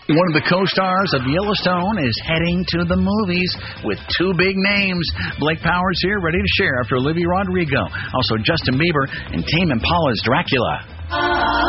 One of the co-stars of Yellowstone is heading to the movies with two big names. Blake Powers here, ready to share after Olivia Rodrigo. Also Justin Bieber and Tame Impala's Dracula.